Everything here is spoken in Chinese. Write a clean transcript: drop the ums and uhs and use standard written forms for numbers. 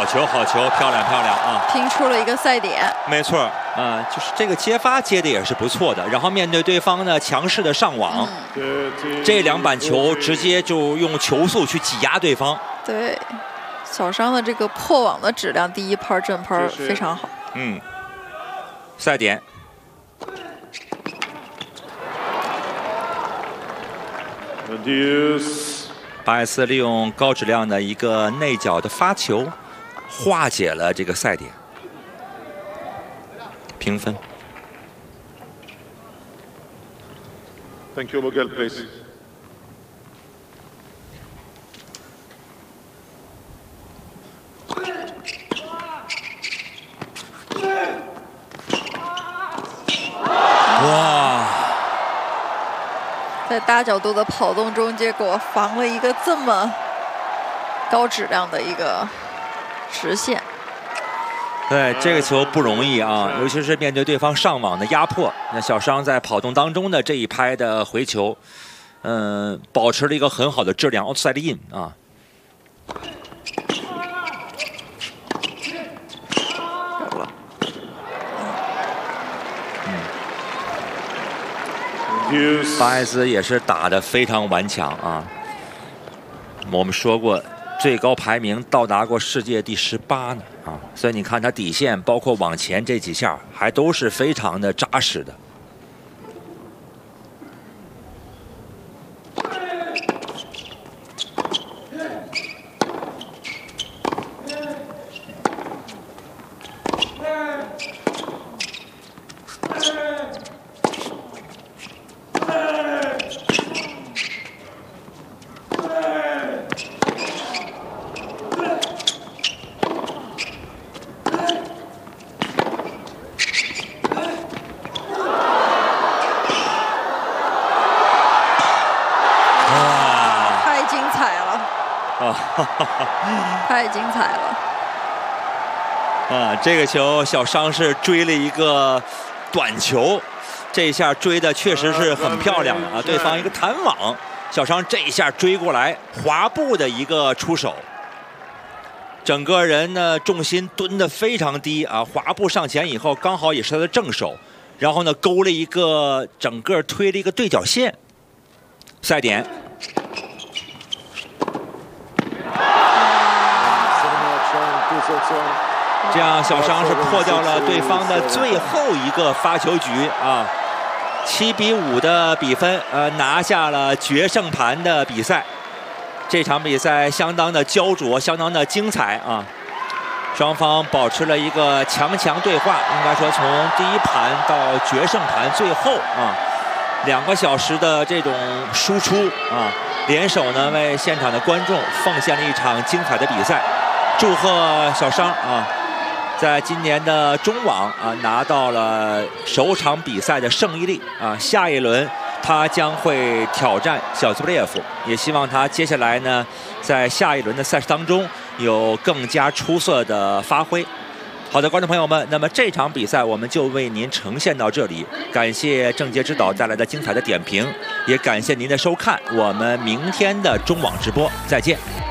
球，好球，漂亮漂亮啊！ 拼出了一个赛点。 没错啊，就是这个接发接的也是不错的。然后面对对方呢强势的上网，这2板球直接就用球速去挤压对方。 对，小商的这个破网的质量，第一拍正拍非常好。 赛点。巴埃斯利用高质量的一个内角的发球，化解了这个赛点，平分。 Thank you, Miguel, please. 哇！ 在大角度的跑动中，结果防了一个这么高质量的一个直线。 对，这个球不容易啊，尤其是面对对方上网的压迫。那小商在跑动当中的这一拍的回球，保持了一个很好的质量 ，outside in 啊。巴埃斯也是打得非常顽强啊。我们说过，最高排名到达过世界第18呢啊，所以你看他底线，包括往前这几下，还都是非常的扎实的。 太精彩了！ 啊，这个球小商是追了一个短球，这一下追的确实是很漂亮的啊！对方一个弹网，小商这一下追过来，滑步的一个出手，整个人呢重心蹲得非常低啊，滑步上前以后，刚好也是他的正手，然后呢勾了一个整个推了一个对角线，赛点。这样小商是破掉了对方的最后一个发球局啊，7比5的比分，拿下了决胜盘的比赛。这场比赛相当的焦灼，相当的精彩啊！双方保持了一个强对话，应该说从第一盘到决胜盘最后啊，2个小时的这种输出啊，联手呢为现场的观众奉献了一场精彩的比赛。祝贺小商啊，在今年的中网啊拿到了首场比赛的胜利啊，下一轮他将会挑战小兹布列夫，也希望他接下来呢在下一轮的赛事当中有更加出色的发挥。好的，观众朋友们，那么这场比赛我们就为您呈现到这里，感谢郑杰指导带来的精彩的点评，也感谢您的收看，我们明天的中网直播再见。